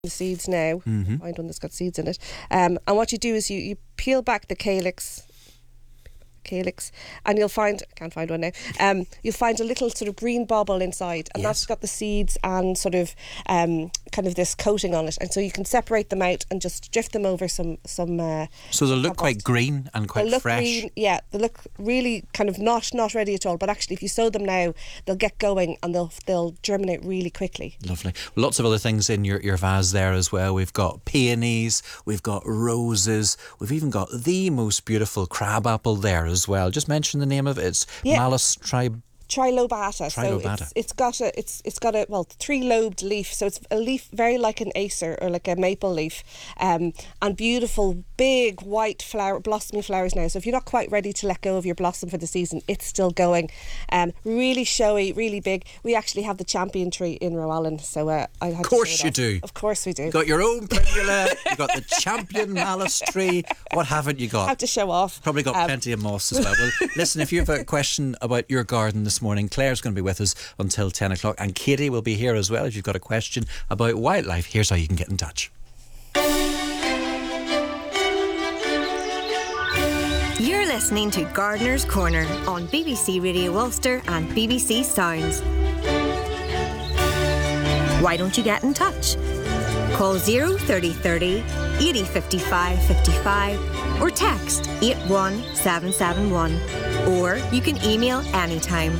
the seeds now. Find one that's got seeds in it. And what you do is you peel back the calyx, and you'll find, I can't find one now, you'll find a little sort of green bauble inside, and that's got the seeds and sort of kind of this coating on it, and so you can separate them out and just drift them over some so they'll look quite green and quite fresh. Green, yeah, they look really kind of not ready at all, but actually if you sow them now they'll get going and they'll germinate really quickly. Lovely. Lots of other things in your vase there as well. We've got peonies, we've got roses, we've even got the most beautiful crabapple there as well. Just mention the name of it. It's Malus trilobata. Trilobata. So it's got a 3-lobed leaf. So it's a leaf very like an acer or like a maple leaf, and beautiful big white blossomy flowers now. So if you're not quite ready to let go of your blossom for the season, it's still going. Really showy, really big. We actually have the champion tree in Roallen, so I had Of course you do. Of course we do. You've got your own primula. You've got the champion Malus tree. What haven't you got? Have to show off. Probably got plenty of moss as well. Well, listen, if you have a question about your garden this morning, Claire's going to be with us until 10 o'clock, and Katie will be here as well if you've got a question about wildlife. Here's how you can get in touch. You're listening to Gardener's Corner on BBC Radio Ulster and BBC Sounds. Why don't you get in touch? Call 03030 80 55 55 or text 81771, or you can email anytime.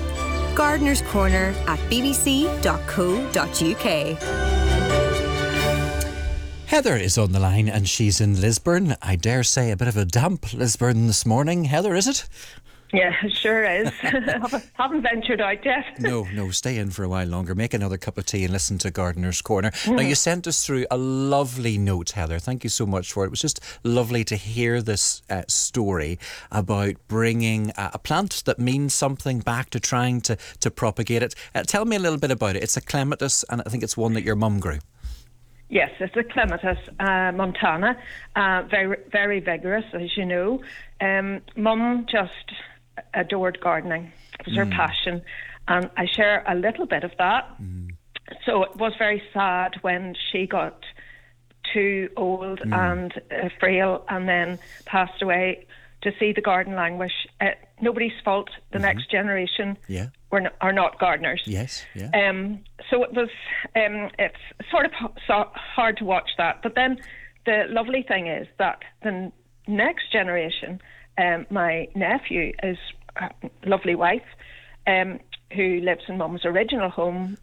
gardenerscorner@bbc.co.uk. Heather is on the line and she's in Lisburn. I dare say a bit of a damp Lisburn this morning. Heather, is it? Yeah, it sure is. Haven't ventured out yet. No, stay in for a while longer. Make another cup of tea and listen to Gardener's Corner. Now, you sent us through a lovely note, Heather. Thank you so much for it. It was just lovely to hear this story about bringing a plant that means something back to trying to propagate it. Tell me a little bit about it. It's a clematis, and I think it's one that your mum grew. Yes, it's a clematis montana. Very, very vigorous, as you know. Mum just adored gardening. It was her passion, and I share a little bit of that. So it was very sad when she got too old and frail and then passed away, to see the garden languish. Nobody's fault. The next generation are not gardeners. Yes, yeah. So it was. It's sort of hard to watch that. But then the lovely thing is that the next generation, my nephew, is a lovely wife, who lives in Mum's original home.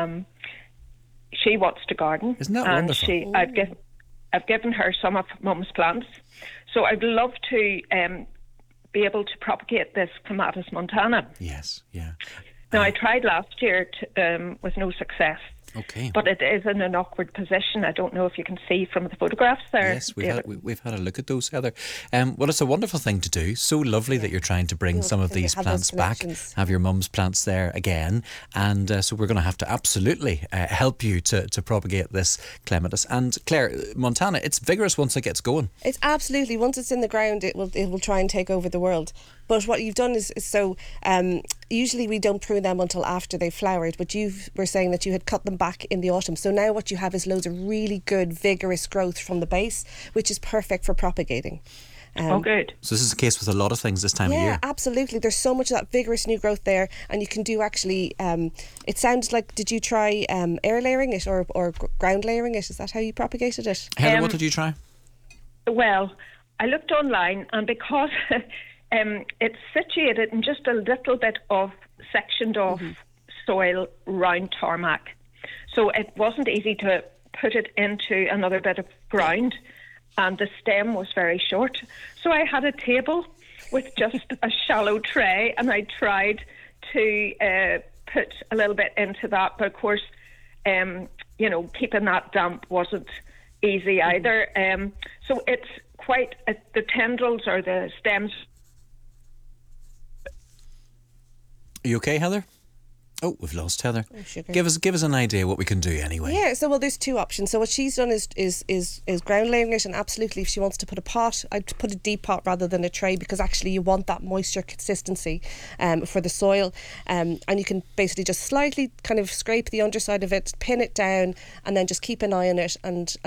She wants to garden. Isn't that wonderful? I've given her some of Mum's plants. So I'd love to be able to propagate this Clematis montana. Yes, yeah. Now, I tried last year with no success. Okay. But it is in an awkward position. I don't know if you can see from the photographs there. Yes, we've had a look at those, Heather. Well, it's a wonderful thing to do. So lovely that you're trying to bring some of these plants back. Have your mum's plants there again. And so we're going to have to absolutely help you to propagate this clematis. And Claire, Montana, it's vigorous once it gets going. It's absolutely, once it's in the ground, it will try and take over the world. But what you've done is usually we don't prune them until after they've flowered, but you were saying that you had cut them back in the autumn. So now what you have is loads of really good, vigorous growth from the base, which is perfect for propagating. Good. So this is the case with a lot of things this time of year. Yeah, absolutely. There's so much of that vigorous new growth there, and you can do actually, it sounds like, did you try air layering it or ground layering it? Is that how you propagated it? Heather, what did you try? Well, I looked online, and because it's situated in just a little bit of sectioned off soil round tarmac, so it wasn't easy to put it into another bit of ground, and the stem was very short. So I had a table with just a shallow tray, and I tried to put a little bit into that, but of course, keeping that damp wasn't easy either. So it's quite, the tendrils or the stems. Are you okay, Heather? Oh, we've lost Heather. Oh, sugar. Give us an idea what we can do anyway. Yeah, so well, there's two options. So what she's done is ground layering it, and absolutely, if she wants to put a pot, I'd put a deep pot rather than a tray, because actually you want that moisture consistency for the soil, and you can basically just slightly kind of scrape the underside of it, pin it down, and then just keep an eye on it and